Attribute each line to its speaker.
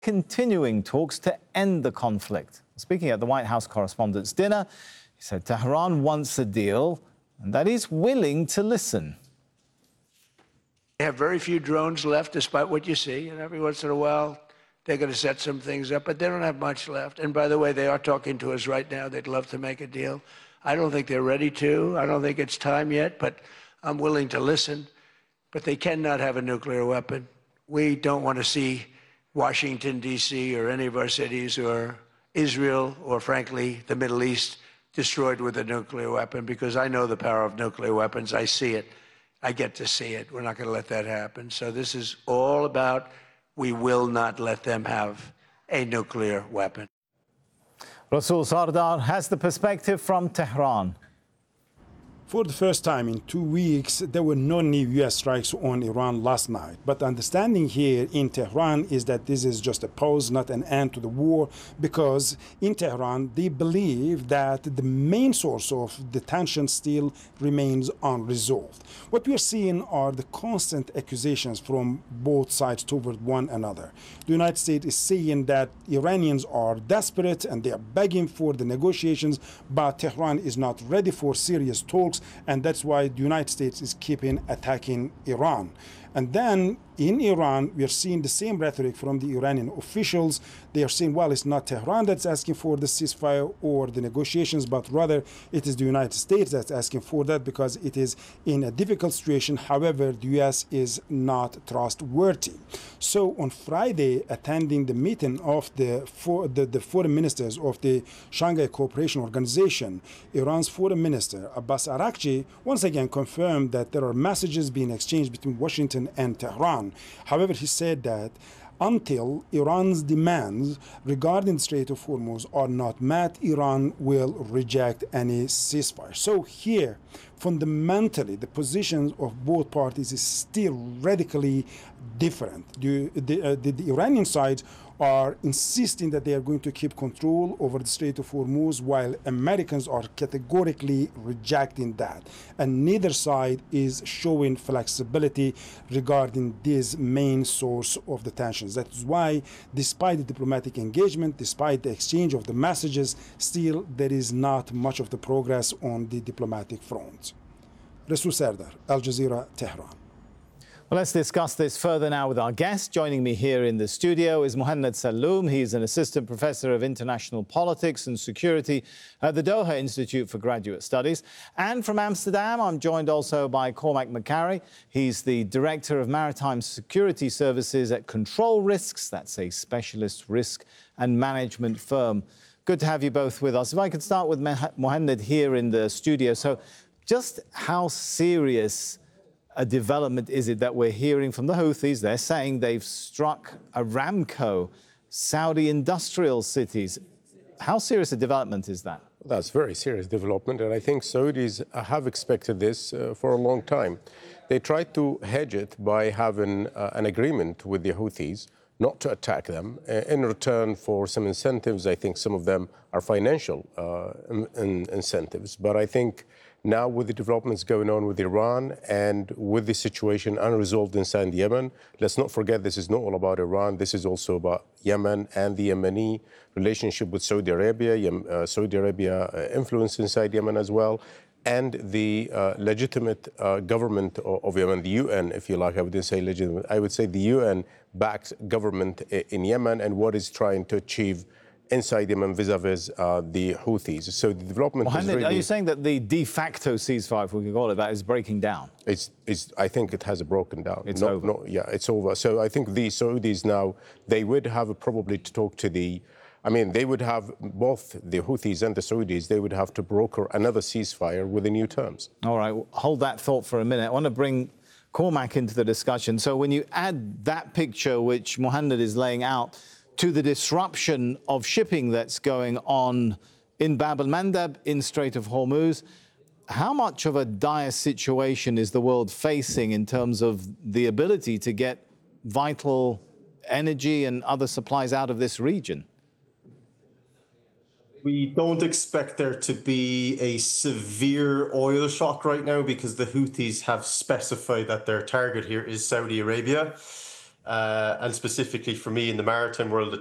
Speaker 1: continuing talks to end the conflict. Speaking at the White House Correspondents' Dinner, he said Tehran wants a deal and that he's willing to listen.
Speaker 2: They have very few drones left, despite what you see, and every once in a while they're going to set some things up, but they don't have much left. And by the way, they are talking to us right now. They'd love to make a deal. I don't think they're ready to. I don't think it's time yet, but I'm willing to listen. But they cannot have a nuclear weapon. We don't want to see Washington, D.C., or any of our cities, or Israel, or frankly, the Middle East, destroyed with a nuclear weapon, because I know the power of nuclear weapons. I see it. I get to see it. We're not going to let that happen. So this is all about, we will not let them have a nuclear weapon.
Speaker 1: Rasul Sardar has the perspective from Tehran.
Speaker 3: For the first time in 2 weeks, there were no new U.S. strikes on Iran last night. But the understanding here in Tehran is that this is just a pause, not an end to the war, because in Tehran, they believe that the main source of the tension still remains unresolved. What we are seeing are the constant accusations from both sides toward one another. The United States is saying that Iranians are desperate and they are begging for the negotiations, but Tehran is not ready for serious talks. And that's why the United States is keeping attacking Iran. And then in Iran, we are seeing the same rhetoric from the Iranian officials. They are saying, well, it's not Tehran that's asking for the ceasefire or the negotiations, but rather it is the United States that's asking for that because it is in a difficult situation. However, the U.S. is not trustworthy. So on Friday, attending the meeting of the foreign ministers of the Shanghai Cooperation Organization, Iran's foreign minister, Abbas Araghchi, once again confirmed that there are messages being exchanged between Washington and Tehran. However, he said that until Iran's demands regarding the Strait of Hormuz are not met, Iran will reject any ceasefire. So here, fundamentally, the positions of both parties is still radically different. The Iranian side are insisting that they are going to keep control over the Strait of Hormuz, while Americans are categorically rejecting that. And neither side is showing flexibility regarding this main source of the tensions. That is why, despite the diplomatic engagement, despite the exchange of the messages, still there is not much of the progress on the diplomatic front. Rasul Sardar, Al Jazeera, Tehran.
Speaker 1: Well, let's discuss this further now with our guest. Joining me here in the studio is Mohannad Saloom. He's an assistant professor of international politics and security at the Doha Institute for Graduate Studies. And from Amsterdam, I'm joined also by Cormac McCarry. He's the director of maritime security services at Control Risks. That's a specialist risk and management firm. Good to have you both with us. If I could start with Mohannad here in the studio. So just how serious a development is it that we're hearing from the Houthis? They're saying they've struck Aramco, Saudi industrial cities. How serious a development is that?
Speaker 4: That's a very serious development, and I think Saudis have expected this for a long time. They tried to hedge it by having an agreement with the Houthis not to attack them in return for some incentives. I think some of them are financial incentives, but I think now, with the developments going on with Iran and with the situation unresolved inside Yemen, let's not forget this is not all about Iran. This is also about Yemen and the Yemeni relationship with Saudi Arabia, Saudi Arabia influence inside Yemen as well, and the legitimate government of Yemen, the UN, if you like. I wouldn't say legitimate. I would say the UN-backed government in Yemen and what is trying to achieve inside Yemen vis-a-vis the Houthis. So the development is really...
Speaker 1: Are you saying that the de facto ceasefire, if we can call it that, is breaking down?
Speaker 4: I think it has broken down.
Speaker 1: It's over.
Speaker 4: Yeah, it's over. So I think the Saudis now, they would have probably to talk to the... I mean, they would have both the Houthis and the Saudis, they would have to broker another ceasefire with the new terms.
Speaker 1: All right, hold that thought for a minute. I want to bring Cormac into the discussion. So when you add that picture, which Mohannad is laying out, to the disruption of shipping that's going on in Bab el-Mandab, in Strait of Hormuz, how much of a dire situation is the world facing in terms of the ability to get vital energy and other supplies out of this region?
Speaker 5: We don't expect there to be a severe oil shock right now because the Houthis have specified that their target here is Saudi Arabia. and specifically for me in the maritime world,